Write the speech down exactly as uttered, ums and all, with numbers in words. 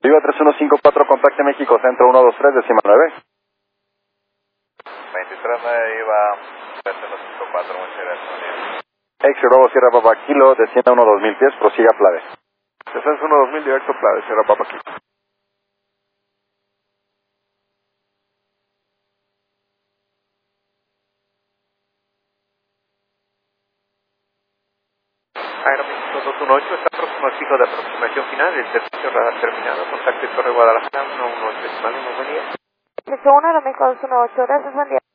Viva tres uno cinco cuatro, contacte México, centro uno dos tres, décima nueve. veintitrés nueve, Viva tres uno cinco cuatro, muchas gracias. Exio Bravo Sierra Papa Kilo, descienda uno dos mil pies, prosiga Plave. Descenso uno dos mil, directo Plave, Sierra Papa Kilo. Aeroméxico dos uno ocho, está próximo al pico de aproximación final, el servicio radar terminado, contacto Torre Guadalajara uno uno ocho, decimal uno, buen día. uno, Aeroméxico dos uno ocho, gracias, buen día.